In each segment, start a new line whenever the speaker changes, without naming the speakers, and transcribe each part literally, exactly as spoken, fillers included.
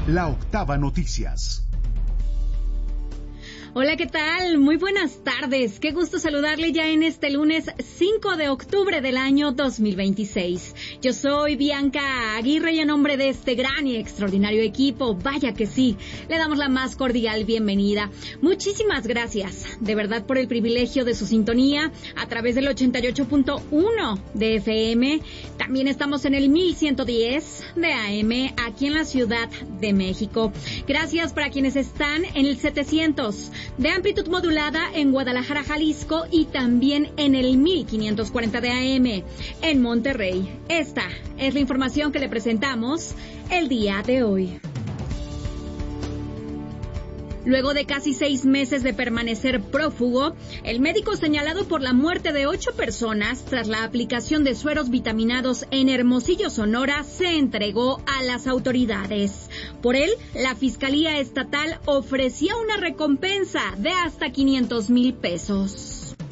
La Octava Noticias.
Hola, ¿qué tal? Muy buenas tardes. Qué gusto saludarle ya en este lunes cinco de octubre del año dos mil veintiséis. Yo soy Bianca Aguirre y en nombre de este gran y extraordinario equipo, vaya que sí, le damos la más cordial bienvenida. Muchísimas gracias, de verdad, por el privilegio de su sintonía a través del ochenta y ocho punto uno de F M. También estamos en el mil ciento diez de A M aquí en la Ciudad de México. Gracias para quienes están en el setecientos de amplitud modulada en Guadalajara, Jalisco, y también en el mil quinientos cuarenta de A M en Monterrey. Esta es la información que le presentamos el día de hoy. Luego de casi seis meses de permanecer prófugo, el médico señalado por la muerte de ocho personas tras la aplicación de sueros vitaminados en Hermosillo, Sonora, se entregó a las autoridades. Por él, la Fiscalía Estatal ofrecía una recompensa de hasta quinientos mil pesos.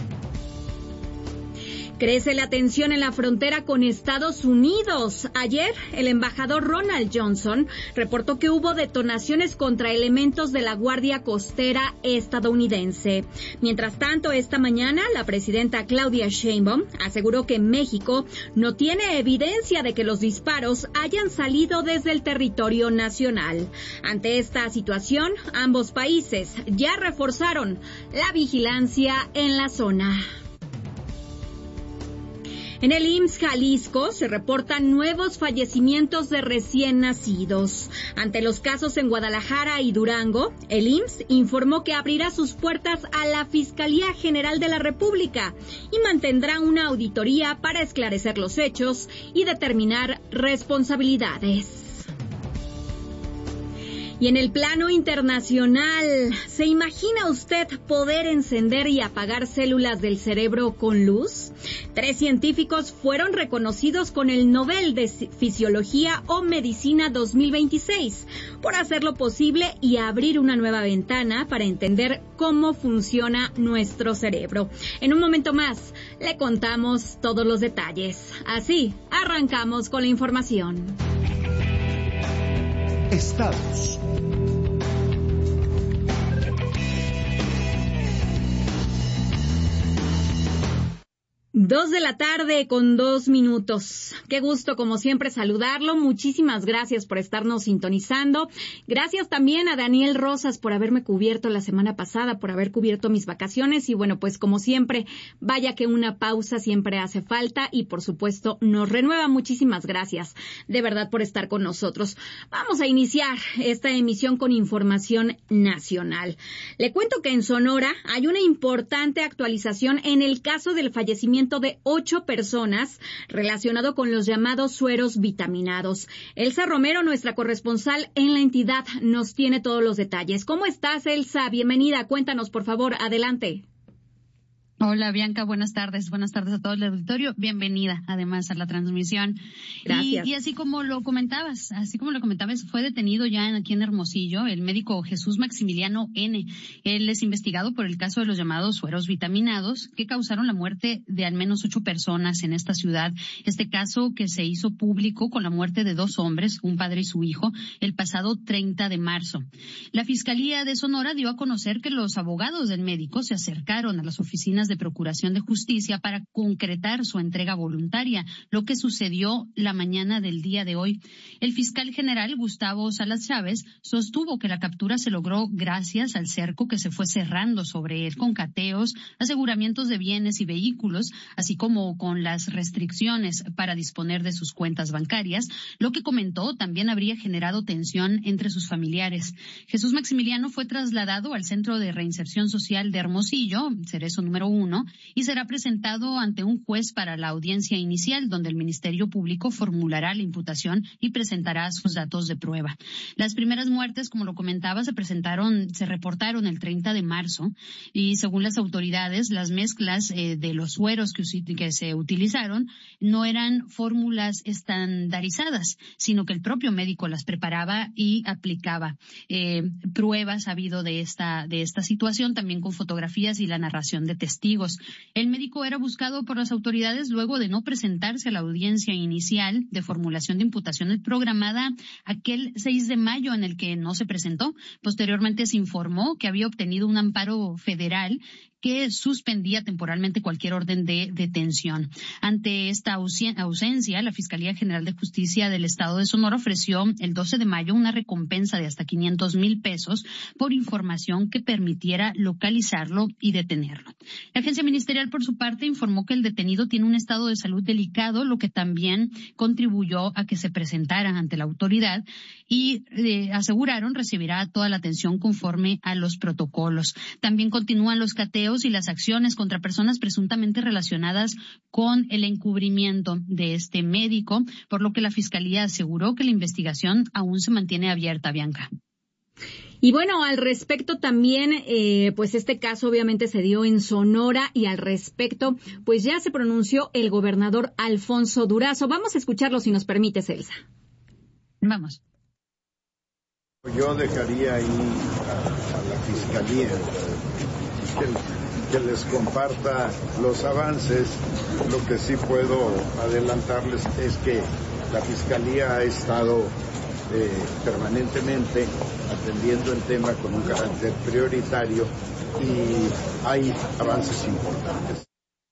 Crece la tensión en la frontera con Estados Unidos. Ayer, el embajador Ronald Johnson reportó que hubo detonaciones contra elementos de la Guardia Costera estadounidense. Mientras tanto, esta mañana, la presidenta Claudia Sheinbaum aseguró que México no tiene evidencia de que los disparos hayan salido desde el territorio nacional. Ante esta situación, ambos países ya reforzaron la vigilancia en la zona. En el I M S S Jalisco se reportan nuevos fallecimientos de recién nacidos. Ante los casos en Guadalajara y Durango, el I M S S informó que abrirá sus puertas a la Fiscalía General de la República y mantendrá una auditoría para esclarecer los hechos y determinar responsabilidades. Y en el plano internacional, ¿se imagina usted poder encender y apagar células del cerebro con luz? Tres científicos fueron reconocidos con el Nobel de Fisiología o Medicina dos mil veintiséis por hacerlo posible y abrir una nueva ventana para entender cómo funciona nuestro cerebro. En un momento más, le contamos todos los detalles. Así, arrancamos con la información.
Estados.
Dos de la tarde con dos minutos. Qué gusto, como siempre, saludarlo. Muchísimas gracias por estarnos sintonizando. Gracias también a Daniel Rosas por haberme cubierto la semana pasada, por haber cubierto mis vacaciones. Y bueno, pues como siempre, vaya que una pausa siempre hace falta y por supuesto nos renueva. Muchísimas gracias de verdad por estar con nosotros. Vamos a iniciar esta emisión con información nacional. Le cuento que en Sonora hay una importante actualización en el caso del fallecimiento de ocho personas relacionado con los llamados sueros vitaminados. Elsa Romero, nuestra corresponsal en la entidad, nos tiene todos los detalles. ¿Cómo estás, Elsa? Bienvenida. Cuéntanos, por favor. Adelante.
Hola, Bianca, buenas tardes. Buenas tardes a todo el auditorio. Bienvenida, además, a la transmisión.
Gracias.
Y, y así como lo comentabas, así como lo comentabas, fue detenido ya aquí en Hermosillo el médico Jesús Maximiliano N. Él es investigado por el caso de los llamados sueros vitaminados que causaron la muerte de al menos ocho personas en esta ciudad. Este caso que se hizo público con la muerte de dos hombres, un padre y su hijo, el pasado treinta de marzo. La Fiscalía de Sonora dio a conocer que los abogados del médico se acercaron a las oficinas de Procuración de Justicia para concretar su entrega voluntaria, lo que sucedió la mañana del día de hoy. El fiscal general Gustavo Salas Chávez sostuvo que la captura se logró gracias al cerco que se fue cerrando sobre él con cateos, aseguramientos de bienes y vehículos, así como con las restricciones para disponer de sus cuentas bancarias, lo que comentó también habría generado tensión entre sus familiares. Jesús Maximiliano fue trasladado al Centro de Reinserción Social de Hermosillo, Cerezo número uno, y será presentado ante un juez para la audiencia inicial, donde el Ministerio Público formulará la imputación y presentará sus datos de prueba. Las primeras muertes, como lo comentaba, se presentaron, se reportaron el treinta de marzo y según las autoridades, las mezclas eh, de los sueros que, que se utilizaron no eran fórmulas estandarizadas, sino que el propio médico las preparaba y aplicaba. Eh, pruebas ha habido de esta, de esta situación, también con fotografías y la narración de testigos testigos. El médico era buscado por las autoridades luego de no presentarse a la audiencia inicial de formulación de imputaciones programada aquel seis de mayo, en el que no se presentó. Posteriormente se informó que había obtenido un amparo federal que suspendía temporalmente cualquier orden de detención. Ante esta ausencia, la Fiscalía General de Justicia del Estado de Sonora ofreció el doce de mayo una recompensa de hasta quinientos mil pesos por información que permitiera localizarlo y detenerlo. La agencia ministerial, por su parte, informó que el detenido tiene un estado de salud delicado, lo que también contribuyó a que se presentara ante la autoridad, y eh, aseguraron recibirá toda la atención conforme a los protocolos. También continúan los cateos y las acciones contra personas presuntamente relacionadas con el encubrimiento de este médico, por lo que la Fiscalía aseguró que la investigación aún se mantiene abierta, Bianca.
Y bueno, al respecto también, eh, pues este caso obviamente se dio en Sonora y al respecto, pues ya se pronunció el gobernador Alfonso Durazo. Vamos a escucharlo si nos permites, Elsa.
Vamos.
Yo dejaría ahí a, a la Fiscalía que, que les comparta los avances. Lo que sí puedo adelantarles es que la Fiscalía ha estado eh, permanentemente atendiendo el tema con un carácter prioritario y hay avances importantes.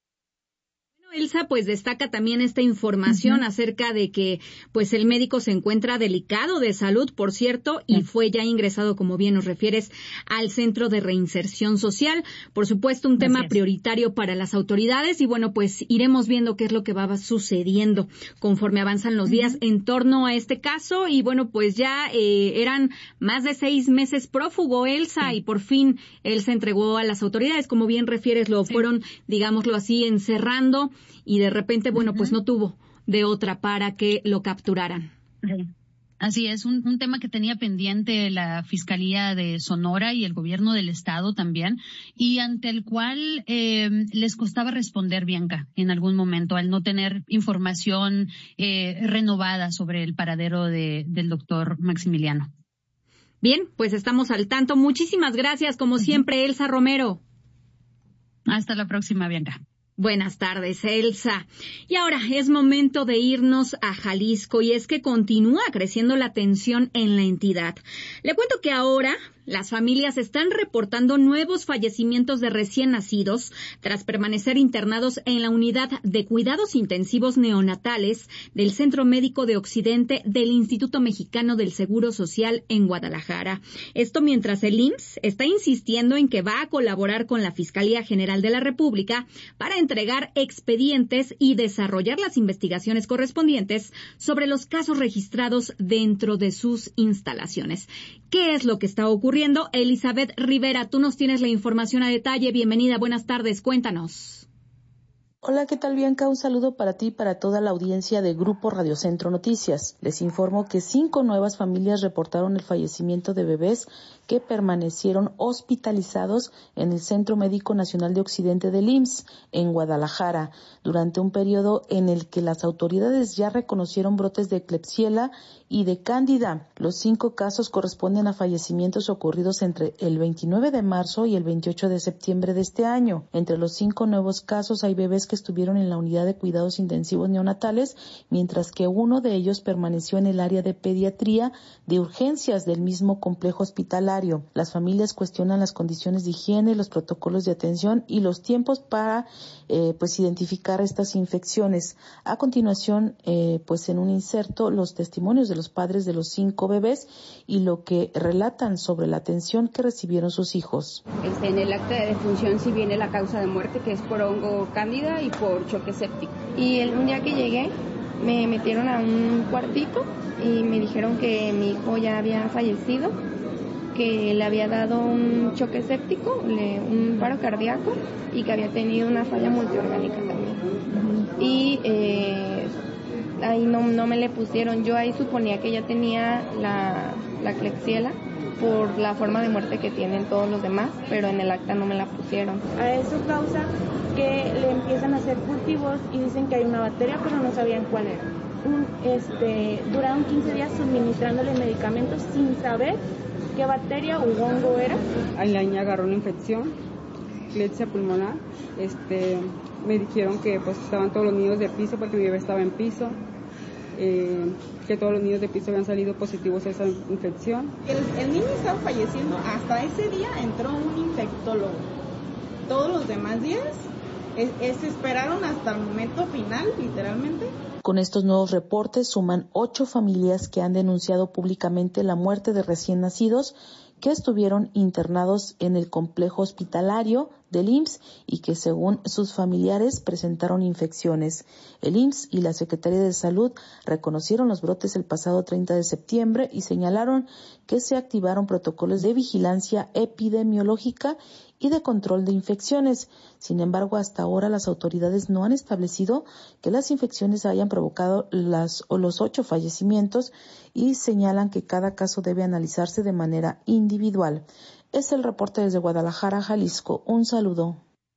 Elsa, pues destaca también esta información uh-huh. acerca de que pues el médico se encuentra delicado de salud, por cierto, y uh-huh. fue ya ingresado, como bien nos refieres, al Centro de Reinserción Social. Por supuesto, un Así tema es. prioritario para las autoridades y bueno, pues iremos viendo qué es lo que va sucediendo conforme avanzan los uh-huh. días en torno a este caso. Y bueno, pues ya eh, eran más de seis meses prófugo, Elsa, uh-huh. y por fin él se entregó a las autoridades. Como bien refieres, lo sí. fueron, digámoslo así, encerrando. Y de repente, bueno, uh-huh. pues no tuvo de otra para que lo capturaran.
Sí. Así es, un, un tema que tenía pendiente la Fiscalía de Sonora y el gobierno del estado también, y ante el cual eh, les costaba responder, Bianca, en algún momento, al no tener información eh, renovada sobre el paradero de, del doctor Maximiliano.
Bien, pues estamos al tanto. Muchísimas gracias, como uh-huh. siempre, Elsa Romero.
Hasta la próxima, Bianca.
Buenas tardes, Elsa. Y ahora es momento de irnos a Jalisco y es que continúa creciendo la tensión en la entidad. Le cuento que ahora las familias están reportando nuevos fallecimientos de recién nacidos tras permanecer internados en la unidad de cuidados intensivos neonatales del Centro Médico de Occidente del Instituto Mexicano del Seguro Social en Guadalajara. Esto mientras el I M S S está insistiendo en que va a colaborar con la Fiscalía General de la República para entregar expedientes y desarrollar las investigaciones correspondientes sobre los casos registrados dentro de sus instalaciones. ¿Qué es lo que está ocurriendo? Elizabeth Rivera, tú nos tienes la información a detalle. Bienvenida, buenas tardes, cuéntanos.
Hola, ¿qué tal, Bianca? Un saludo para ti y para toda la audiencia de Grupo Radio Centro Noticias. Les informo que cinco nuevas familias reportaron el fallecimiento de bebés que permanecieron hospitalizados en el Centro Médico Nacional de Occidente del I M S S en Guadalajara, durante un periodo en el que las autoridades ya reconocieron brotes de Klebsiella y de Cándida. Los cinco casos corresponden a fallecimientos ocurridos entre el veintinueve de marzo y el veintiocho de septiembre de este año. Entre los cinco nuevos casos hay bebés que estuvieron en la unidad de cuidados intensivos neonatales, mientras que uno de ellos permaneció en el área de pediatría de urgencias del mismo complejo hospitalario. Las familias cuestionan las condiciones de higiene, los protocolos de atención y los tiempos para eh, pues identificar estas infecciones. A continuación, eh, pues en un inserto, los testimonios de los padres de los cinco bebés y lo que relatan sobre la atención que recibieron sus hijos.
Este, en el acta de defunción sí viene la causa de muerte, que es por hongo cándida y por choque séptico.
Y el, un día que llegué, me metieron a un cuartito y me dijeron que mi hijo ya había fallecido, que le había dado un choque séptico, le, un paro cardíaco y que había tenido una falla multiorgánica también. Uh-huh. Y eh, ahí no, no me le pusieron, yo ahí suponía que ya tenía la, la Klebsiella por la forma de muerte que tienen todos los demás, pero en el acta no me la pusieron.
A eso causa que le empiezan a hacer cultivos y dicen que hay una bacteria, pero no sabían cuál era. Un, este, duraron quince días suministrándole medicamentos sin saber qué bacteria u hongo era.
A la niña agarró una infección
ictericia pulmonar. Este, me dijeron que pues estaban todos los niños de piso porque mi bebé estaba en piso, eh, que todos los niños de piso habían salido positivos a esa infección.
El, el niño estaba falleciendo, hasta ese día entró un infectólogo. Todos los demás días es, es, esperaron hasta el momento final, literalmente.
Con estos nuevos reportes suman ocho familias que han denunciado públicamente la muerte de recién nacidos que estuvieron internados en el complejo hospitalario del I M S S y que según sus familiares presentaron infecciones. El I M S S y la Secretaría de Salud reconocieron los brotes el pasado treinta de septiembre y señalaron que se activaron protocolos de vigilancia epidemiológica y de control de infecciones. Sin embargo, hasta ahora las autoridades no han establecido que las infecciones hayan provocado las o los ocho fallecimientos y señalan que cada caso debe analizarse de manera individual. Es el reporte desde Guadalajara, Jalisco. Un saludo.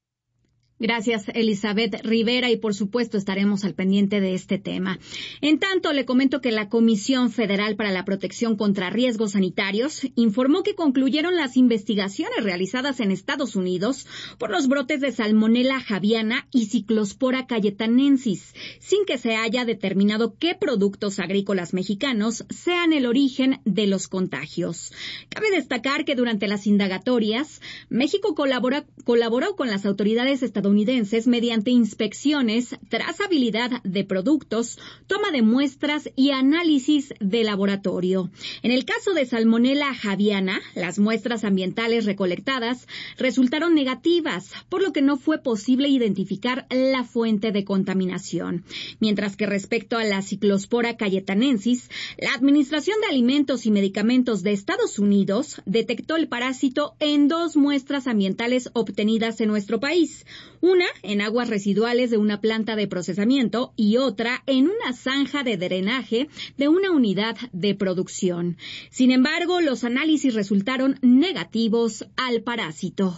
Gracias, Elizabeth Rivera, y por supuesto estaremos al pendiente de este tema. En tanto, le comento que la Comisión Federal para la Protección contra Riesgos Sanitarios informó que concluyeron las investigaciones realizadas en Estados Unidos por los brotes de Salmonella javiana y Ciclospora cayetanensis, sin que se haya determinado qué productos agrícolas mexicanos sean el origen de los contagios. Cabe destacar que durante las indagatorias, México colabora, colaboró con las autoridades estadounidenses mediante inspecciones, trazabilidad de productos, toma de muestras y análisis de laboratorio. En el caso de Salmonella javiana, las muestras ambientales recolectadas resultaron negativas, por lo que no fue posible identificar la fuente de contaminación. Mientras que respecto a la Ciclospora cayetanensis, la Administración de Alimentos y Medicamentos de Estados Unidos detectó el parásito en dos muestras ambientales obtenidas en nuestro país. Una en aguas residuales de una planta de procesamiento y otra en una zanja de drenaje de una unidad de producción. Sin embargo, los análisis resultaron negativos al parásito.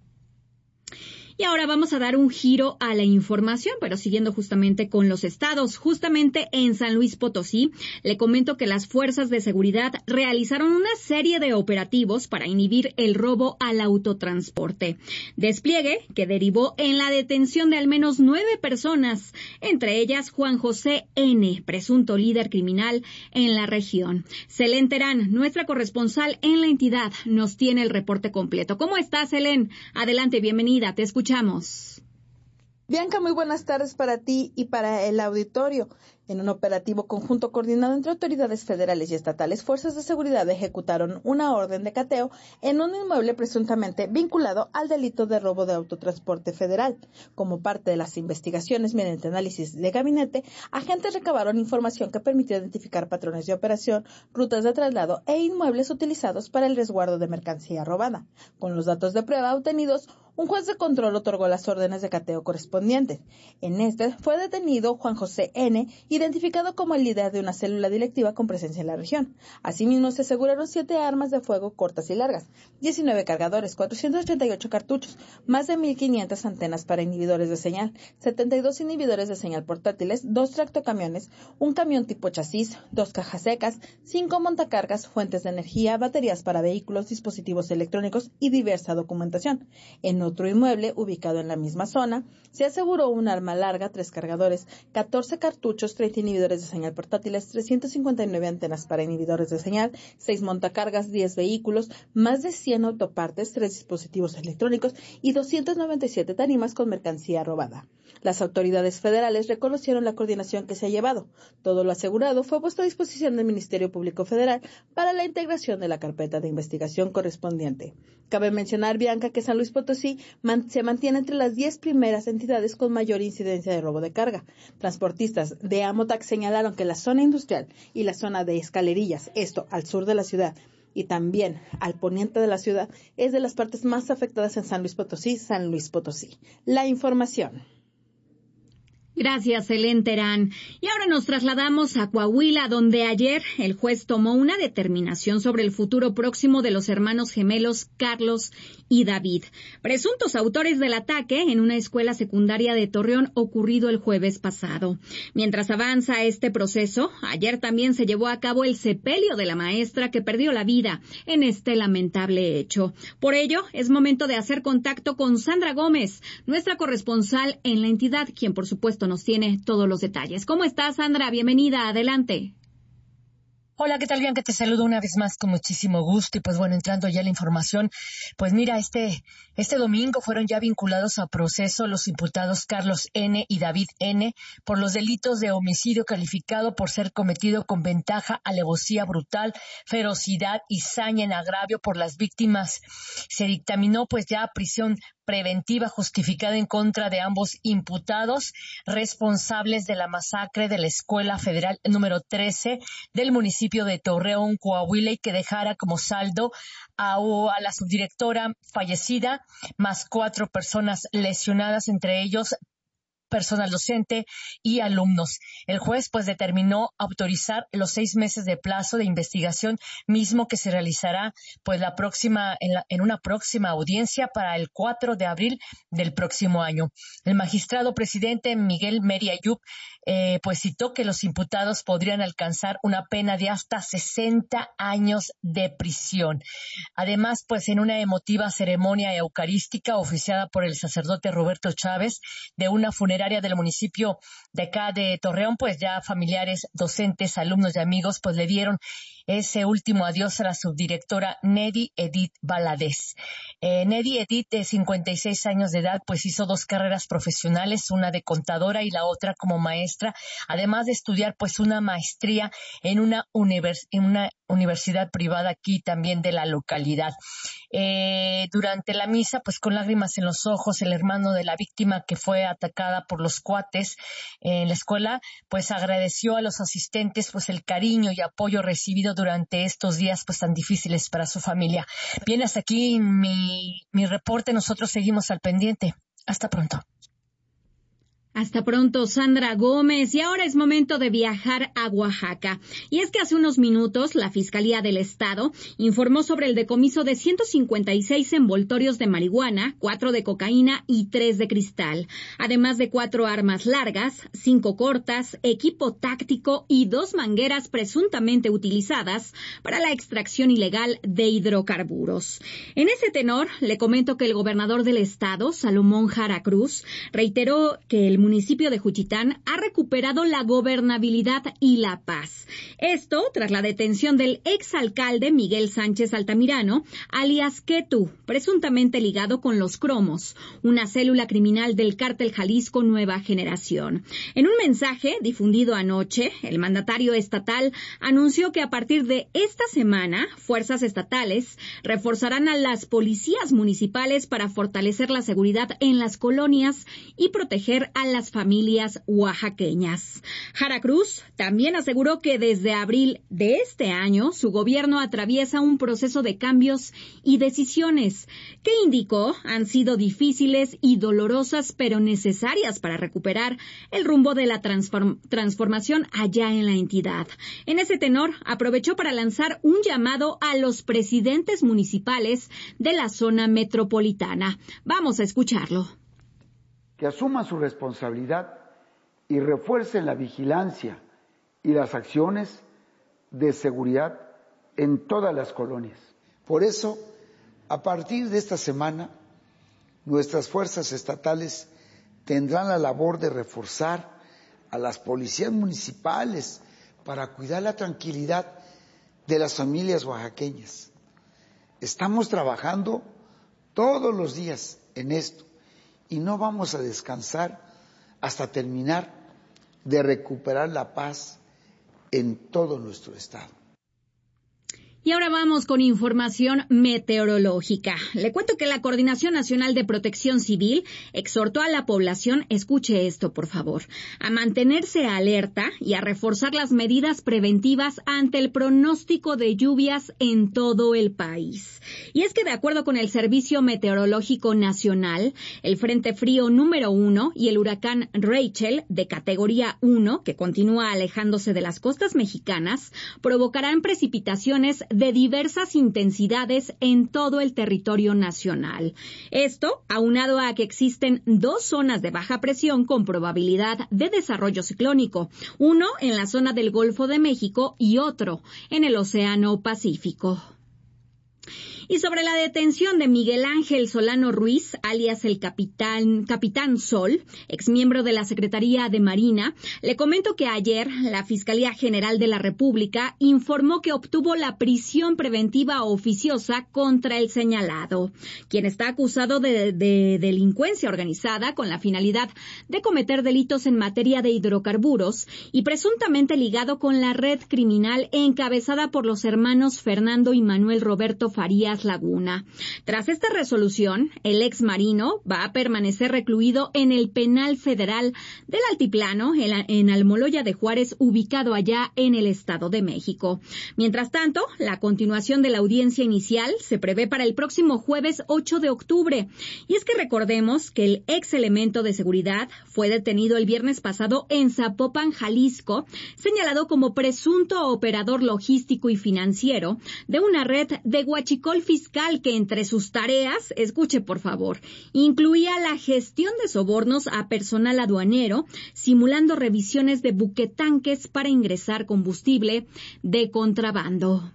Y ahora vamos a dar un giro a la información, pero siguiendo justamente con los estados. Justamente en San Luis Potosí, le comento que las fuerzas de seguridad realizaron una serie de operativos para inhibir el robo al autotransporte. Despliegue que derivó en la detención de al menos nueve personas, entre ellas Juan José N., presunto líder criminal en la región. Selén Terán, nuestra corresponsal en la entidad, nos tiene el reporte completo. ¿Cómo estás, Selén? Adelante, bienvenida, te escuchamos. Escuchamos.
Bianca, muy buenas tardes para ti y para el auditorio. En un operativo conjunto coordinado entre autoridades federales y estatales, fuerzas de seguridad ejecutaron una orden de cateo en un inmueble presuntamente vinculado al delito de robo de autotransporte federal. Como parte de las investigaciones mediante análisis de gabinete, agentes recabaron información que permitió identificar patrones de operación, rutas de traslado e inmuebles utilizados para el resguardo de mercancía robada. Con los datos de prueba obtenidos, un juez de control otorgó las órdenes de cateo correspondientes. En este fue detenido Juan José N., identificado como el líder de una célula delictiva con presencia en la región. Asimismo, se aseguraron siete armas de fuego cortas y largas, diecinueve cargadores, cuatrocientos treinta y ocho cartuchos, más de mil quinientas antenas para inhibidores de señal, setenta y dos inhibidores de señal portátiles, dos tractocamiones, un camión tipo chasis, dos cajas secas, cinco montacargas, fuentes de energía, baterías para vehículos, dispositivos electrónicos y diversa documentación. En otro inmueble, ubicado en la misma zona, se aseguró un arma larga, tres cargadores, catorce cartuchos, treinta inhibidores de señal portátiles, trescientas cincuenta y nueve antenas para inhibidores de señal, seis montacargas, diez vehículos, más de cien autopartes, tres dispositivos electrónicos y doscientas noventa y siete tarimas con mercancía robada. Las autoridades federales reconocieron la coordinación que se ha llevado. Todo lo asegurado fue puesto a disposición del Ministerio Público Federal para la integración de la carpeta de investigación correspondiente. Cabe mencionar, Bianca, que San Luis Potosí man- se mantiene entre las diez primeras entidades con mayor incidencia de robo de carga. Transportistas de Amotac señalaron que la zona industrial y la zona de Escalerillas, esto al sur de la ciudad, y también al poniente de la ciudad, es de las partes más afectadas en San Luis Potosí, San Luis Potosí. La información.
Gracias, Helen Terán. Y ahora nos trasladamos a Coahuila, donde ayer el juez tomó una determinación sobre el futuro próximo de los hermanos gemelos Carlos y David, presuntos autores del ataque en una escuela secundaria de Torreón ocurrido el jueves pasado. Mientras avanza este proceso, ayer también se llevó a cabo el sepelio de la maestra que perdió la vida en este lamentable hecho. Por ello, es momento de hacer contacto con Sandra Gómez, nuestra corresponsal en la entidad, quien por supuesto nos tiene todos los detalles. ¿Cómo estás, Sandra? Bienvenida, adelante.
Hola, ¿qué tal? Bianca, te saludo una vez más con muchísimo gusto. Y pues bueno, entrando ya a la información, pues mira, este este domingo fueron ya vinculados a proceso los imputados Carlos N. y David N. por los delitos de homicidio calificado por ser cometido con ventaja, alevosía brutal, ferocidad y saña en agravio por las víctimas. Se dictaminó pues ya prisión preventiva justificada en contra de ambos imputados responsables de la masacre de la Escuela Federal número trece del municipio de Torreón, Coahuila, y que dejara como saldo a, a la subdirectora fallecida, más cuatro personas lesionadas, entre ellos personal docente y alumnos. El juez pues determinó autorizar los seis meses de plazo de investigación mismo que se realizará pues la próxima en, la, en una próxima audiencia para el cuatro de abril del próximo año. El magistrado presidente Miguel Meri Ayub eh, pues citó que los imputados podrían alcanzar una pena de hasta sesenta años de prisión. Además, pues en una emotiva ceremonia eucarística oficiada por el sacerdote Roberto Chávez de una funeraria del municipio de acá de Torreón, pues ya familiares, docentes, alumnos y amigos pues le dieron ese último adiós a la subdirectora Nedi Edith Valadez. Eh, Nedi Edith, de cincuenta y seis años de edad, pues hizo dos carreras profesionales, una de contadora y la otra como maestra, además de estudiar pues una maestría en una, univers- en una universidad privada aquí también de la localidad. Eh, durante la misa, pues con lágrimas en los ojos, el hermano de la víctima que fue atacada por los cuates en la escuela, pues agradeció a los asistentes pues el cariño y apoyo recibido durante estos días pues tan difíciles para su familia. Bien, hasta aquí mi, mi reporte, nosotros seguimos al pendiente. Hasta pronto.
Hasta pronto, Sandra Gómez. Y ahora es momento de viajar a Oaxaca. Y es que hace unos minutos la Fiscalía del Estado informó sobre el decomiso de ciento cincuenta y seis envoltorios de marihuana, cuatro de cocaína y tres de cristal, además de cuatro armas largas, cinco cortas, equipo táctico y dos mangueras presuntamente utilizadas para la extracción ilegal de hidrocarburos. En ese tenor, le comento que el gobernador del Estado, Salomón Jara Cruz, reiteró que el municipio de Juchitán ha recuperado la gobernabilidad y la paz. Esto tras la detención del exalcalde Miguel Sánchez Altamirano, alias Ketu, presuntamente ligado con los Cromos, una célula criminal del cártel Jalisco Nueva Generación. En un mensaje difundido anoche, el mandatario estatal anunció que a partir de esta semana, fuerzas estatales reforzarán a las policías municipales para fortalecer la seguridad en las colonias y proteger a las familias oaxaqueñas. Jara Cruz también aseguró que desde abril de este año su gobierno atraviesa un proceso de cambios y decisiones que indicó han sido difíciles y dolorosas pero necesarias para recuperar el rumbo de la transform- transformación allá en la entidad. En ese tenor aprovechó para lanzar un llamado a los presidentes municipales de la zona metropolitana. Vamos a escucharlo.
Que asuman su responsabilidad y refuercen la vigilancia y las acciones de seguridad en todas las colonias. Por eso, a partir de esta semana, nuestras fuerzas estatales tendrán la labor de reforzar a las policías municipales para cuidar la tranquilidad de las familias oaxaqueñas. Estamos trabajando todos los días en esto. Y no vamos a descansar hasta terminar de recuperar la paz en todo nuestro estado.
Y ahora vamos con información meteorológica. Le cuento que la Coordinación Nacional de Protección Civil exhortó a la población, escuche esto por favor, a mantenerse alerta y a reforzar las medidas preventivas ante el pronóstico de lluvias en todo el país. Y es que de acuerdo con el Servicio Meteorológico Nacional, el Frente Frío número uno y el huracán Rachel de categoría uno, que continúa alejándose de las costas mexicanas, provocarán precipitaciones de diversas intensidades en todo el territorio nacional. Esto, aunado a que existen dos zonas de baja presión con probabilidad de desarrollo ciclónico, uno en la zona del Golfo de México y otro en el Océano Pacífico. Y sobre la detención de Miguel Ángel Solano Ruiz, alias el Capitán, Capitán Sol, exmiembro de la Secretaría de Marina, le comento que ayer la Fiscalía General de la República informó que obtuvo la prisión preventiva oficiosa contra el señalado, quien está acusado de, de delincuencia organizada con la finalidad de cometer delitos en materia de hidrocarburos y presuntamente ligado con la red criminal encabezada por los hermanos Fernando y Manuel Roberto Farías Laguna. Tras esta resolución, el ex marino va a permanecer recluido en el Penal Federal del Altiplano, en Almoloya de Juárez, ubicado allá en el Estado de México. Mientras tanto, la continuación de la audiencia inicial se prevé para el próximo jueves ocho de octubre. Y es que recordemos que el ex elemento de seguridad fue detenido el viernes pasado en Zapopan, Jalisco, señalado como presunto operador logístico y financiero de una red de huachicol fiscal que entre sus tareas, escuche por favor, incluía la gestión de sobornos a personal aduanero, simulando revisiones de buquetanques para ingresar combustible de contrabando.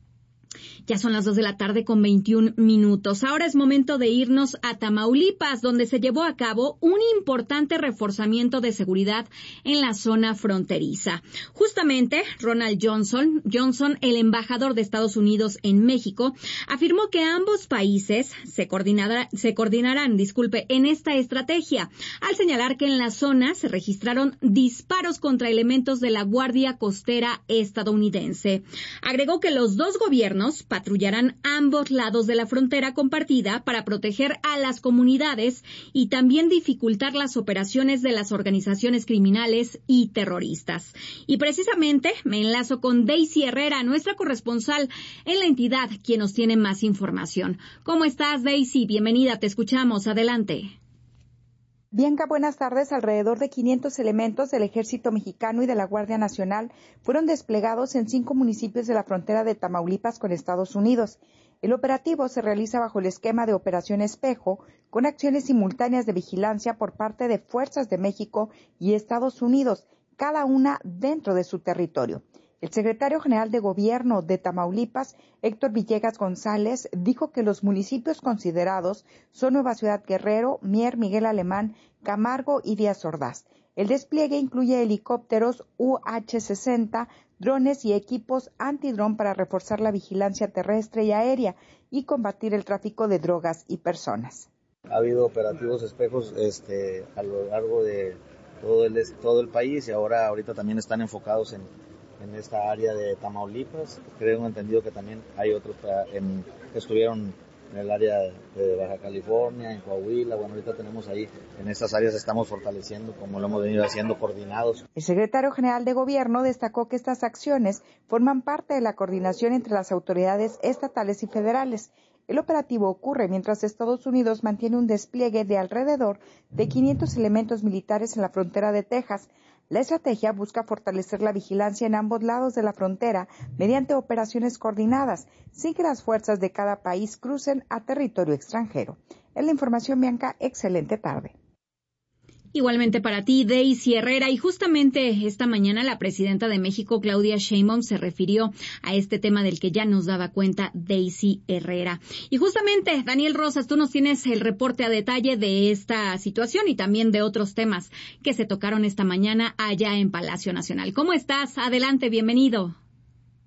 Ya son las dos de la tarde con veintiún minutos. Ahora es momento de irnos a Tamaulipas, donde se llevó a cabo un importante reforzamiento de seguridad en la zona fronteriza. Justamente, Ronald Johnson, Johnson, el embajador de Estados Unidos en México, afirmó que ambos países se, coordinará, se coordinarán, disculpe, en esta estrategia, al señalar que en la zona se registraron disparos contra elementos de la Guardia Costera estadounidense. Agregó que los dos gobiernos patrullarán ambos lados de la frontera compartida para proteger a las comunidades y también dificultar las operaciones de las organizaciones criminales y terroristas. Y precisamente me enlazo con Daisy Herrera, nuestra corresponsal en la entidad, quien nos tiene más información. ¿Cómo estás, Daisy? Bienvenida, te escuchamos. Adelante.
Bianca, buenas tardes. Alrededor de quinientos elementos del Ejército Mexicano y de la Guardia Nacional fueron desplegados en cinco municipios de la frontera de Tamaulipas con Estados Unidos. El operativo se realiza bajo el esquema de Operación Espejo, con acciones simultáneas de vigilancia por parte de fuerzas de México y Estados Unidos, cada una dentro de su territorio. El secretario general de Gobierno de Tamaulipas, Héctor Villegas González, dijo que los municipios considerados son Nueva Ciudad Guerrero, Mier, Miguel Alemán, Camargo y Díaz Ordaz. El despliegue incluye helicópteros U H sesenta, drones y equipos antidrón para reforzar la vigilancia terrestre y aérea y combatir el tráfico de drogas y personas.
Ha habido operativos espejos este, a lo largo de todo el, todo el país y ahora ahorita también están enfocados en en esta área de Tamaulipas. Creo entendido que también hay otros en, que estuvieron en el área de Baja California, en Coahuila. Bueno, ahorita tenemos ahí, en estas áreas estamos fortaleciendo, como lo hemos venido haciendo, coordinados.
El secretario general de Gobierno destacó que estas acciones forman parte de la coordinación entre las autoridades estatales y federales. El operativo ocurre mientras Estados Unidos mantiene un despliegue de alrededor de quinientos elementos militares en la frontera de Texas. La estrategia busca fortalecer la vigilancia en ambos lados de la frontera mediante operaciones coordinadas, sin que las fuerzas de cada país crucen a territorio extranjero. En la información, Bianca, excelente tarde.
Igualmente para ti, Daisy Herrera. Y justamente esta mañana la presidenta de México, Claudia Sheinbaum, se refirió a este tema del que ya nos daba cuenta Daisy Herrera. Y justamente, Daniel Rosas, tú nos tienes el reporte a detalle de esta situación y también de otros temas que se tocaron esta mañana allá en Palacio Nacional. ¿Cómo estás? Adelante, bienvenido.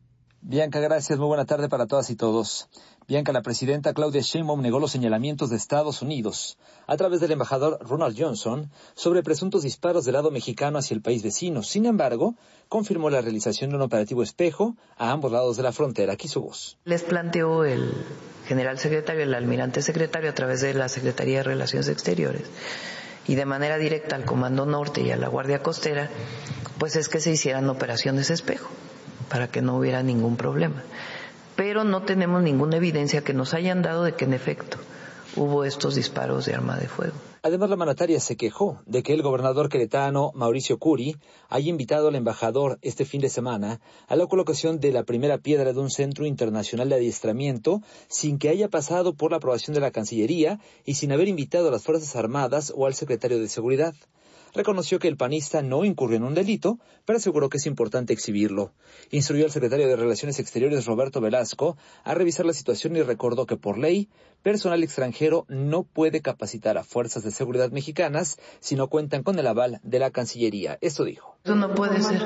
Bianca, gracias. Muy buena tarde para todas y todos. Bianca, la presidenta Claudia Sheinbaum negó los señalamientos de Estados Unidos a través del embajador Ronald Johnson sobre presuntos disparos del lado mexicano hacia el país vecino. Sin embargo, confirmó la realización de un operativo espejo a ambos lados de la frontera. Aquí su voz.
Les planteó el general secretario, el almirante secretario, a través de la Secretaría de Relaciones Exteriores y de manera directa al Comando Norte y a la Guardia Costera, pues es que se hicieran operaciones espejo para que no hubiera ningún problema. Pero no tenemos ninguna evidencia que nos hayan dado de que en efecto hubo estos disparos de arma de fuego.
Además, la mandataria se quejó de que el gobernador queretano Mauricio Curi haya invitado al embajador este fin de semana a la colocación de la primera piedra de un centro internacional de adiestramiento sin que haya pasado por la aprobación de la Cancillería y sin haber invitado a las Fuerzas Armadas o al secretario de Seguridad. Reconoció que el panista no incurrió en un delito, pero aseguró que es importante exhibirlo. Instruyó al secretario de Relaciones Exteriores, Roberto Velasco, a revisar la situación y recordó que por ley, personal extranjero no puede capacitar a fuerzas de seguridad mexicanas si no cuentan con el aval de la Cancillería. Esto dijo.
Eso no puede ser.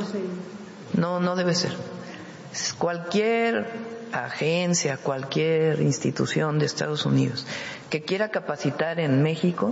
No, no debe ser. Cualquier agencia, cualquier institución de Estados Unidos que quiera capacitar en México,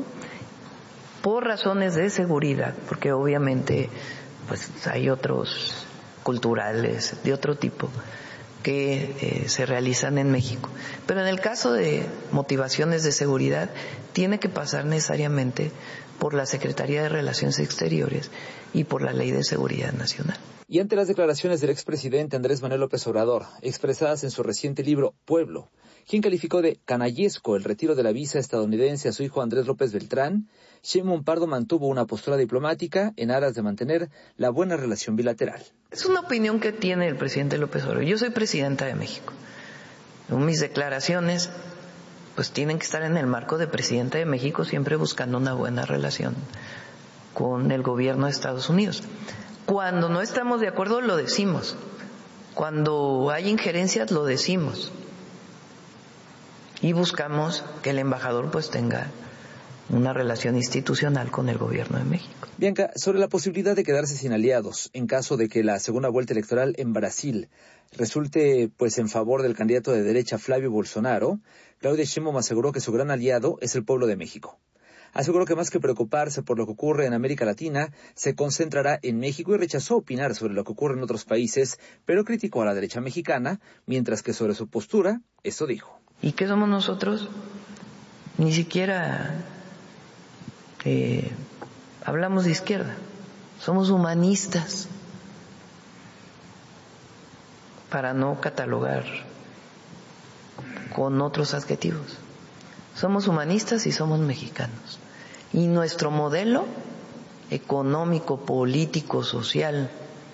por razones de seguridad, porque obviamente pues hay otros culturales de otro tipo que eh, se realizan en México. Pero en el caso de motivaciones de seguridad, tiene que pasar necesariamente por la Secretaría de Relaciones Exteriores y por la Ley de Seguridad Nacional.
Y ante las declaraciones del expresidente Andrés Manuel López Obrador, expresadas en su reciente libro Pueblo, quien calificó de canallesco el retiro de la visa estadounidense a su hijo Andrés López Beltrán, Sheinbaum Pardo mantuvo una postura diplomática en aras de mantener la buena relación bilateral.
Es una opinión que tiene el presidente López Obrador. Yo soy presidenta de México. Mis declaraciones pues tienen que estar en el marco de presidenta de México, siempre buscando una buena relación con el gobierno de Estados Unidos. Cuando no estamos de acuerdo lo decimos. Cuando hay injerencias lo decimos. Y buscamos que el embajador pues tenga una relación institucional con el gobierno de México.
Bianca, sobre la posibilidad de quedarse sin aliados en caso de que la segunda vuelta electoral en Brasil resulte pues en favor del candidato de derecha Flavio Bolsonaro, Claudia Sheinbaum aseguró que su gran aliado es el pueblo de México. Aseguró que más que preocuparse por lo que ocurre en América Latina, se concentrará en México y rechazó opinar sobre lo que ocurre en otros países, pero criticó a la derecha mexicana, mientras que sobre su postura, esto dijo.
¿Y qué somos nosotros? Ni siquiera eh, hablamos de izquierda, somos humanistas, para no catalogar con otros adjetivos. Somos humanistas y somos mexicanos. Y nuestro modelo económico, político, social,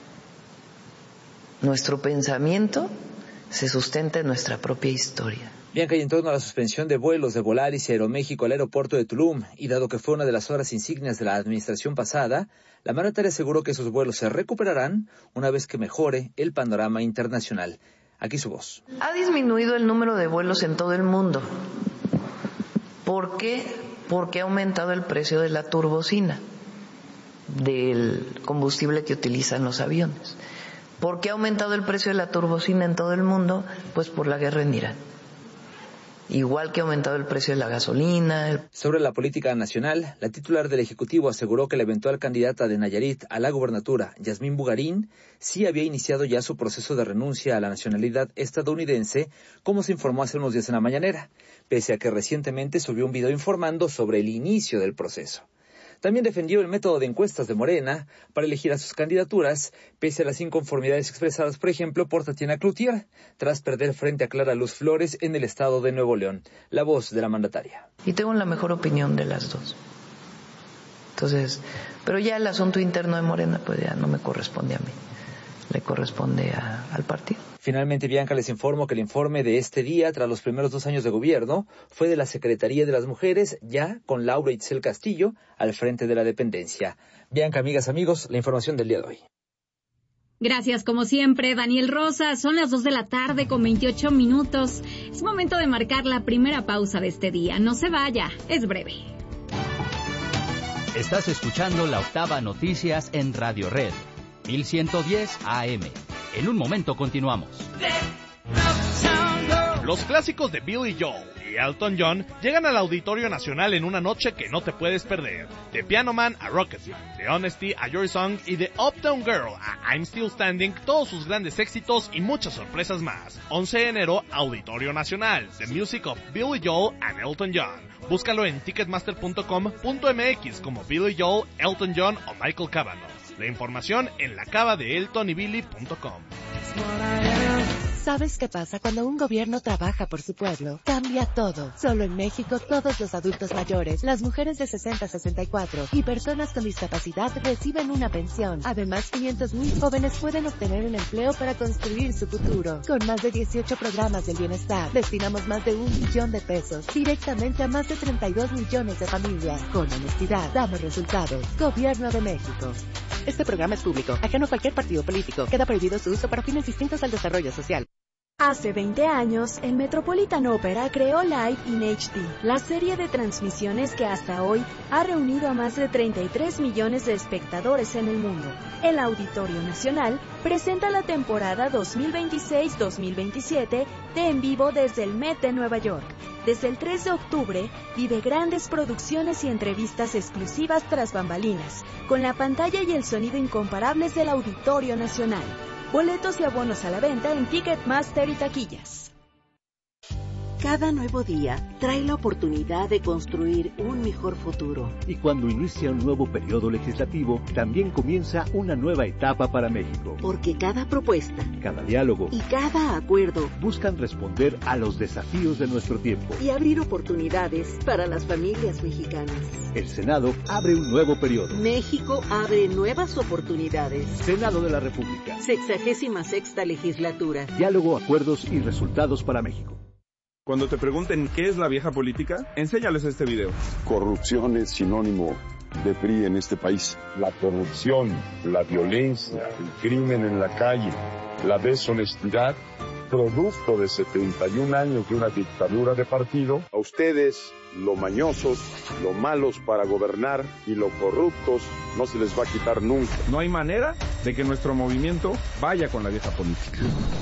nuestro pensamiento se sustenta en nuestra propia historia.
Bianca, y en torno a la suspensión de vuelos de Volaris y Aeroméxico al aeropuerto de Tulum, y dado que fue una de las horas insignias de la administración pasada, la mandataria aseguró que esos vuelos se recuperarán una vez que mejore el panorama internacional. Aquí su voz.
Ha disminuido el número de vuelos en todo el mundo. ¿Por qué? Porque ha aumentado el precio de la turbocina, del combustible que utilizan los aviones. ¿Por qué ha aumentado el precio de la turbocina en todo el mundo? Pues por la guerra en Irán. Igual que ha aumentado el precio de la gasolina. El...
Sobre la política nacional, la titular del Ejecutivo aseguró que la eventual candidata de Nayarit a la gubernatura, Yasmín Bugarín, sí había iniciado ya su proceso de renuncia a la nacionalidad estadounidense, como se informó hace unos días en la mañanera, pese a que recientemente subió un video informando sobre el inicio del proceso. También defendió el método de encuestas de Morena para elegir a sus candidaturas, pese a las inconformidades expresadas, por ejemplo, por Tatiana Cloutier, tras perder frente a Clara Luz Flores en el estado de Nuevo León. La voz de la mandataria.
Y tengo la mejor opinión de las dos. Entonces, pero ya el asunto interno de Morena, pues ya no me corresponde a mí, le corresponde a, al partido.
Finalmente, Bianca, les informo que el informe de este día, tras los primeros dos años de gobierno, fue de la Secretaría de las Mujeres, ya con Laura Itzel Castillo al frente de la dependencia. Bianca, amigas, amigos, la información del día de hoy.
Gracias, como siempre, Daniel Rosa. Son las dos de la tarde con veintiocho minutos. Es momento de marcar la primera pausa de este día. No se vaya, es breve.
Estás escuchando la Octava Noticias en Radio Red, mil ciento diez A M. En un momento continuamos.
Los clásicos de Billy Joel y Elton John llegan al Auditorio Nacional en una noche que no te puedes perder. De Piano Man a Rocketman, de Honesty a Your Song y de Uptown Girl a I'm Still Standing, todos sus grandes éxitos y muchas sorpresas más. once de enero, Auditorio Nacional, The Music of Billy Joel and Elton John. Búscalo en ticketmaster punto com punto m x como Billy Joel, Elton John o Michael Cavanaugh. La información en la cava de elton y billy punto com.
¿Sabes qué pasa cuando un gobierno trabaja por su pueblo? Cambia todo. Solo en México, todos los adultos mayores, las mujeres de sesenta a sesenta y cuatro y personas con discapacidad reciben una pensión. Además, quinientos mil jóvenes pueden obtener un empleo para construir su futuro. Con más de dieciocho programas del bienestar, destinamos más de un millón de pesos directamente a más de treinta y dos millones de familias. Con honestidad, damos resultados. Gobierno de México. Este programa es público, ajeno a cualquier partido político. Queda prohibido su uso para fines distintos al desarrollo social.
Hace veinte años, el Metropolitan Opera creó Live in H D, la serie de transmisiones que hasta hoy ha reunido a más de treinta y tres millones de espectadores en el mundo. El Auditorio Nacional presenta la temporada dos mil veintiséis dos mil veintisiete de En Vivo desde el Met de Nueva York. Desde el tres de octubre, vive grandes producciones y entrevistas exclusivas tras bambalinas, con la pantalla y el sonido incomparables del Auditorio Nacional. Boletos y abonos a la venta en Ticketmaster y taquillas.
Cada nuevo día trae la oportunidad de construir un mejor futuro.
Y cuando inicia un nuevo periodo legislativo, también comienza una nueva etapa para México.
Porque cada propuesta,
cada diálogo
y cada acuerdo
buscan responder a los desafíos de nuestro tiempo
y abrir oportunidades para las familias mexicanas.
El Senado abre un nuevo periodo.
México abre nuevas oportunidades.
Senado de la República.
Sexagésima sexta legislatura.
Diálogo, acuerdos y resultados para México.
Cuando te pregunten qué es la vieja política, enséñales este video.
Corrupción es sinónimo de P R I en este país. La corrupción, la violencia, el crimen en la calle, la deshonestidad, producto de setenta y un años de una dictadura de partido. A ustedes, lo mañosos, lo malos para gobernar y lo corruptos, no se les va a quitar nunca.
No hay manera de que nuestro movimiento vaya con la vieja política.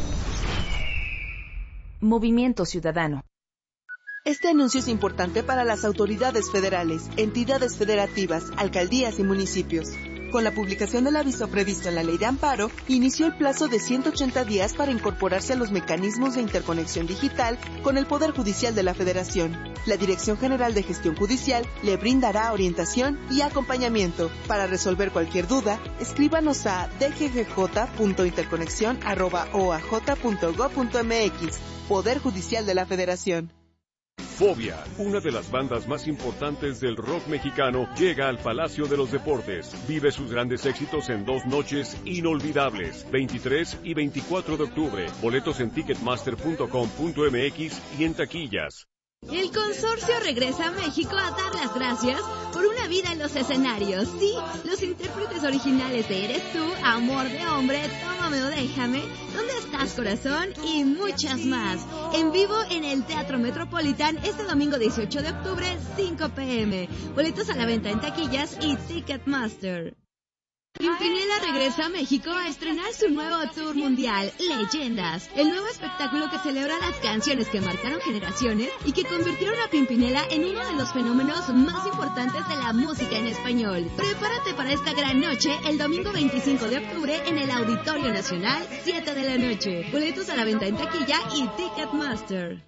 Movimiento Ciudadano.
Este anuncio es importante para las autoridades federales, entidades federativas, alcaldías y municipios. Con la publicación del aviso previsto en la Ley de Amparo, inició el plazo de ciento ochenta días para incorporarse a los mecanismos de interconexión digital con el Poder Judicial de la Federación. La Dirección General de Gestión Judicial le brindará orientación y acompañamiento. Para resolver cualquier duda, escríbanos a d g g j punto interconexión arroba o a j punto gob punto m x. Poder Judicial de la Federación.
Fobia, una de las bandas más importantes del rock mexicano, llega al Palacio de los Deportes. Vive sus grandes éxitos en dos noches inolvidables, veintitrés y veinticuatro de octubre. Boletos en ticketmaster punto com punto m x y en taquillas.
El consorcio regresa a México a dar las gracias por una vida en los escenarios. Sí, los intérpretes originales de Eres Tú, Amor de Hombre, Tómame o Déjame, ¿Dónde estás, corazón? Y muchas más. En vivo en el Teatro Metropolitan este domingo dieciocho de octubre, cinco p m Boletos a la venta en taquillas y Ticketmaster. Pimpinela regresa a México a estrenar su nuevo tour mundial, Leyendas, el nuevo espectáculo que celebra las canciones que marcaron generaciones y que convirtieron a Pimpinela en uno de los fenómenos más importantes de la música en español. Prepárate para esta gran noche el domingo veinticinco de octubre en el Auditorio Nacional, siete de la noche. Boletos a la venta en taquilla y Ticketmaster.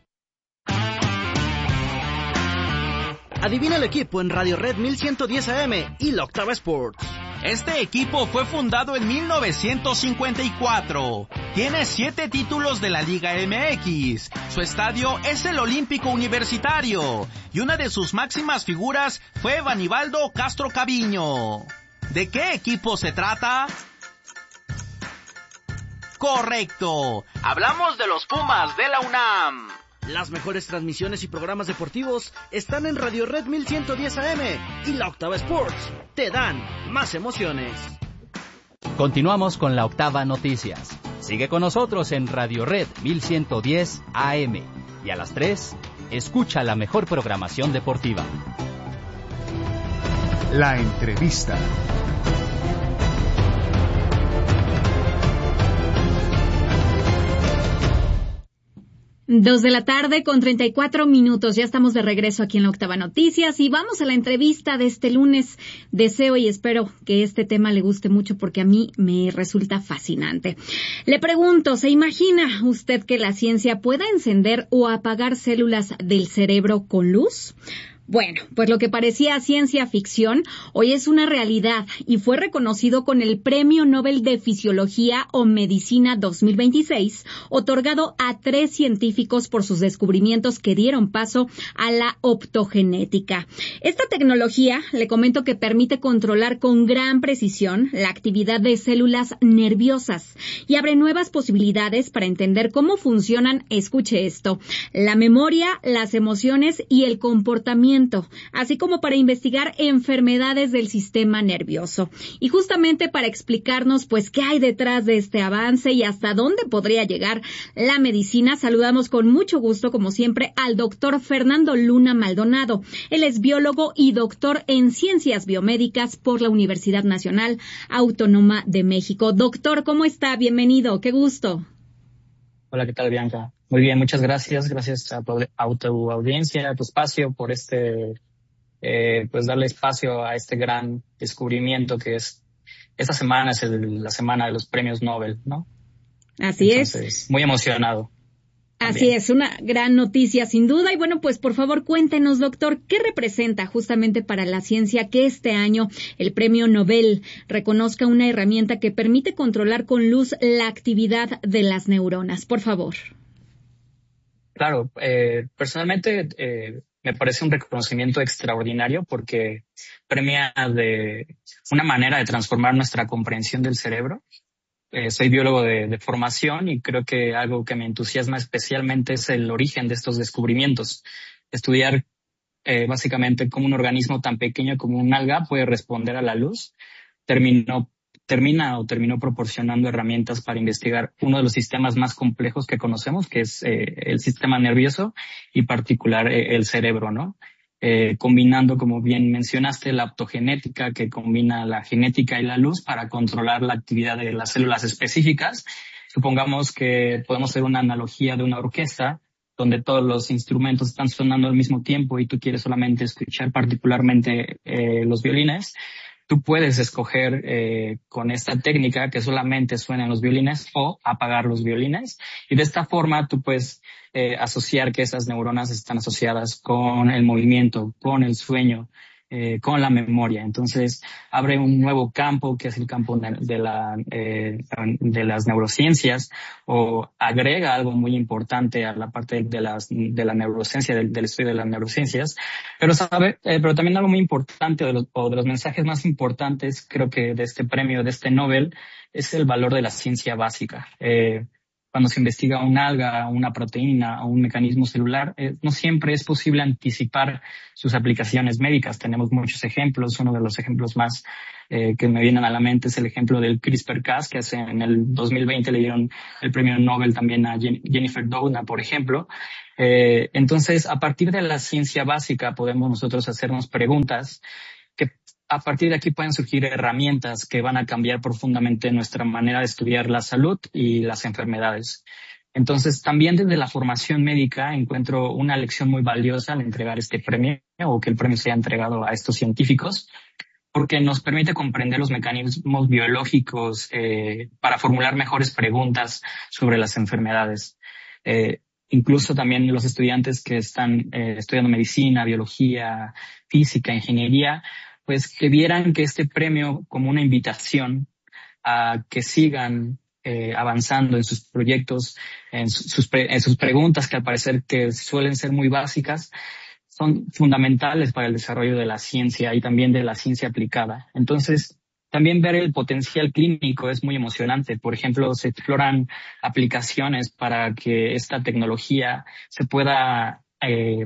Adivina el equipo en Radio Red mil ciento diez A M y la Octava Sports.
Este equipo fue fundado en mil novecientos cincuenta y cuatro. Tiene siete títulos de la Liga M X. Su estadio es el Olímpico Universitario. Y una de sus máximas figuras fue Vanibaldo Castro Caviño. ¿De qué equipo se trata? Correcto. Hablamos de los Pumas de la UNAM.
Las mejores transmisiones y programas deportivos están en Radio Red mil ciento diez A M y la Octava Sports. Te dan más emociones.
Continuamos con la Octava Noticias. Sigue con nosotros en Radio Red mil ciento diez A M. Y a las tres, escucha la mejor programación deportiva.
La entrevista.
Dos de la tarde con treinta y cuatro minutos. Ya estamos de regreso aquí en la Octava Noticias y vamos a la entrevista de este lunes. Deseo y espero que este tema le guste mucho porque a mí me resulta fascinante. Le pregunto, ¿se imagina usted que la ciencia pueda encender o apagar células del cerebro con luz? Bueno, pues lo que parecía ciencia ficción hoy es una realidad y fue reconocido con el Premio Nobel de Fisiología o Medicina dos mil veintiséis, otorgado a tres científicos por sus descubrimientos que dieron paso a la optogenética. Esta tecnología, le comento que permite controlar con gran precisión la actividad de células nerviosas y abre nuevas posibilidades para entender cómo funcionan, escuche esto, la memoria, las emociones y el comportamiento, así como para investigar enfermedades del sistema nervioso. Y justamente para explicarnos pues qué hay detrás de este avance y hasta dónde podría llegar la medicina, saludamos con mucho gusto, como siempre, al doctor Fernando Luna Maldonado. Él es biólogo y doctor en ciencias biomédicas por la Universidad Nacional Autónoma de México. Doctor, ¿cómo está? Bienvenido, qué gusto.
Hola, ¿qué tal, Bianca? Muy bien, muchas gracias. Gracias a tu, a tu audiencia, a tu espacio, por este, eh, pues darle espacio a este gran descubrimiento que es, esta semana es el, la semana de los premios Nobel, ¿no?
Así
Entonces,
es.
Muy emocionado.
Así
También.
es, una gran noticia sin duda. Y bueno, pues por favor cuéntenos, doctor, ¿qué representa justamente para la ciencia que este año el Premio Nobel reconozca una herramienta que permite controlar con luz la actividad de las neuronas? Por favor.
Claro, eh, personalmente eh, me parece un reconocimiento extraordinario porque premia de una manera de transformar nuestra comprensión del cerebro. Eh, soy biólogo de, de formación y creo que algo que me entusiasma especialmente es el origen de estos descubrimientos. Estudiar eh, básicamente cómo un organismo tan pequeño como un alga puede responder a la luz terminó termina o terminó proporcionando herramientas para investigar uno de los sistemas más complejos que conocemos, que es eh, el sistema nervioso y particular eh, el cerebro, ¿no? Eh, combinando, como bien mencionaste, la optogenética, que combina la genética y la luz para controlar la actividad de las células específicas. Supongamos que podemos hacer una analogía de una orquesta donde todos los instrumentos están sonando al mismo tiempo y tú quieres solamente escuchar particularmente eh, los violines. Tú puedes escoger eh, con esta técnica que solamente suenen los violines o apagar los violines. Y de esta forma tú puedes eh, asociar que esas neuronas están asociadas con el movimiento, con el sueño, eh, con la memoria. Entonces abre un nuevo campo que es el campo de, la, eh, de las neurociencias, o agrega algo muy importante a la parte de, las, de la neurociencia, del, del estudio de las neurociencias. Pero sabe, eh, pero también algo muy importante, de los, o de los mensajes más importantes, creo que de este premio, de este Nobel, es el valor de la ciencia básica. Eh, Cuando se investiga un alga, una proteína o un mecanismo celular, eh, no siempre es posible anticipar sus aplicaciones médicas. Tenemos muchos ejemplos. Uno de los ejemplos más eh, que me vienen a la mente es el ejemplo del CRISPR-Cas, que hace, en el dos mil veinte le dieron el premio Nobel también a Jennifer Doudna, por ejemplo. Eh, entonces, a partir de la ciencia básica podemos nosotros hacernos preguntas que a partir de aquí pueden surgir herramientas que van a cambiar profundamente nuestra manera de estudiar la salud y las enfermedades. Entonces, también desde la formación médica encuentro una lección muy valiosa al entregar este premio, o que el premio sea entregado a estos científicos, porque nos permite comprender los mecanismos biológicos eh, para formular mejores preguntas sobre las enfermedades. Eh, Incluso también los estudiantes que están eh, estudiando medicina, biología, física, ingeniería, pues que vieran que este premio como una invitación a que sigan eh, avanzando en sus proyectos, en sus, pre- en sus preguntas, que al parecer que suelen ser muy básicas, son fundamentales para el desarrollo de la ciencia y también de la ciencia aplicada. Entonces, también ver el potencial clínico es muy emocionante. Por ejemplo, se exploran aplicaciones para que esta tecnología se pueda eh,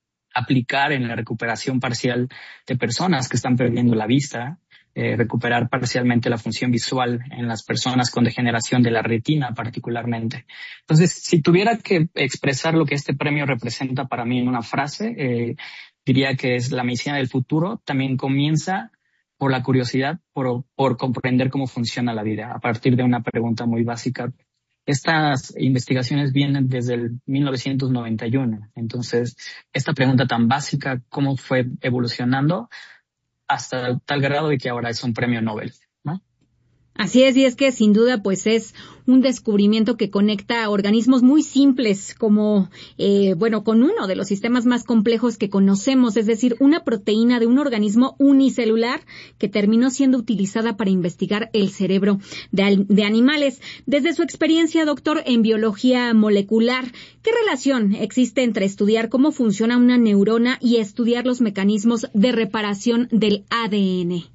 aplicar en la recuperación parcial de personas que están perdiendo la vista, eh, recuperar parcialmente la función visual en las personas con degeneración de la retina particularmente. Entonces, si tuviera que expresar lo que este premio representa para mí en una frase, eh, diría que es la medicina del futuro. También comienza por la curiosidad, por, por comprender cómo funciona la vida, a partir de una pregunta muy básica Estas investigaciones vienen desde el mil novecientos noventa y uno. Entonces, esta pregunta tan básica, ¿cómo fue evolucionando? Hasta tal grado de que ahora es un premio Nobel, ¿no?
Así es, y es que sin duda pues es un descubrimiento que conecta organismos muy simples como, eh, bueno, con uno de los sistemas más complejos que conocemos, es decir, una proteína de un organismo unicelular que terminó siendo utilizada para investigar el cerebro de, de animales. Desde su experiencia, doctor, en biología molecular, ¿qué relación existe entre estudiar cómo funciona una neurona y estudiar los mecanismos de reparación del A D N?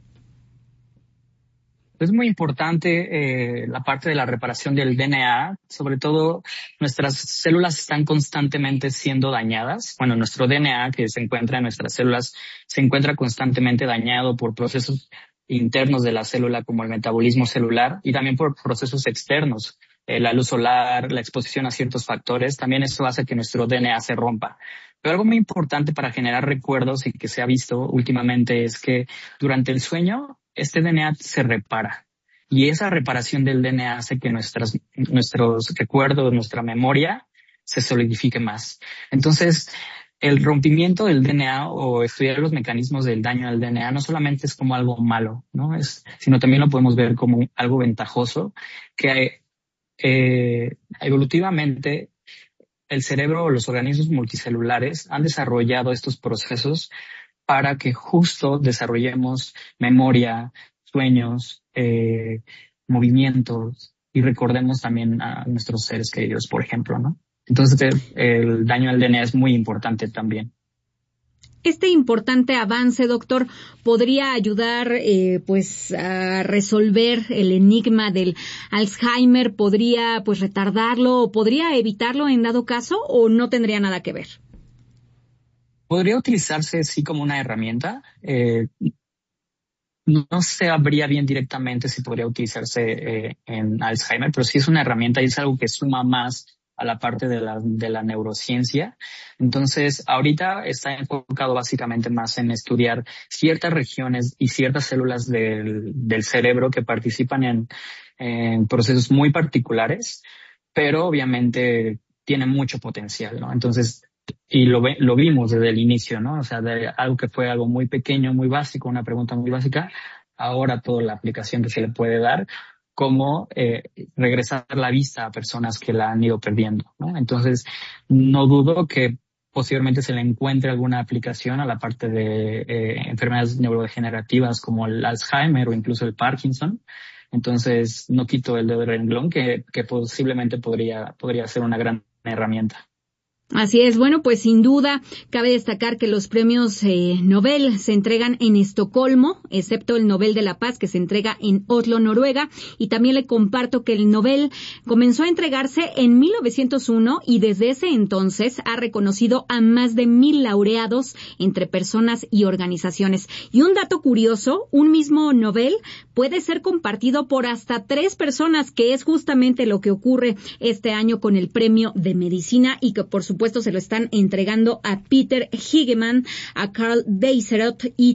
Es muy importante eh, la parte de la reparación del D N A, sobre todo nuestras células están constantemente siendo dañadas. Bueno, nuestro D N A que se encuentra en nuestras células se encuentra constantemente dañado por procesos internos de la célula como el metabolismo celular y también por procesos externos, eh, la luz solar, la exposición a ciertos factores. También eso hace que nuestro D N A se rompa. Pero algo muy importante para generar recuerdos y que se ha visto últimamente es que durante el sueño este D N A se repara y esa reparación del D N A hace que nuestras, nuestros recuerdos, nuestra memoria se solidifique más. Entonces, el rompimiento del D N A o estudiar los mecanismos del daño al D N A no solamente es como algo malo, ¿no? Es, sino también lo podemos ver como algo ventajoso que eh, evolutivamente el cerebro o los organismos multicelulares han desarrollado estos procesos para que justo desarrollemos memoria, sueños, eh, movimientos y recordemos también a nuestros seres queridos, por ejemplo, ¿no? Entonces el, el daño al D N A es muy importante también.
Este importante avance, doctor, podría ayudar eh, pues a resolver el enigma del Alzheimer, podría pues retardarlo o podría evitarlo en dado caso o no tendría nada que ver.
Podría utilizarse sí como una herramienta. Eh, no sabría bien directamente si podría utilizarse eh, en Alzheimer, pero sí es una herramienta y es algo que suma más a la parte de la, de la neurociencia. Entonces, ahorita está enfocado básicamente más en estudiar ciertas regiones y ciertas células del, del cerebro que participan en, en procesos muy particulares, pero obviamente tiene mucho potencial, ¿no? Entonces, y lo, ve, lo vimos desde el inicio, ¿no? O sea, de algo que fue algo muy pequeño, muy básico, una pregunta muy básica, ahora toda la aplicación que se le puede dar, como eh, regresar la vista a personas que la han ido perdiendo, ¿no? Entonces, no dudo que posiblemente se le encuentre alguna aplicación a la parte de eh, enfermedades neurodegenerativas como el Alzheimer o incluso el Parkinson. Entonces, no quito el dedo del renglón que, que posiblemente podría, podría ser una gran herramienta.
Así es. Bueno, pues sin duda cabe destacar que los premios eh, Nobel se entregan en Estocolmo, excepto el Nobel de la Paz que se entrega en Oslo, Noruega. Y también le comparto que el Nobel comenzó a entregarse en mil novecientos uno y desde ese entonces ha reconocido a más de mil laureados entre personas y organizaciones. Y un dato curioso, un mismo Nobel puede ser compartido por hasta tres personas, que es justamente lo que ocurre este año con el premio de medicina y que por supuesto se lo están entregando a Peter Hegeman, a Carl Deisserot y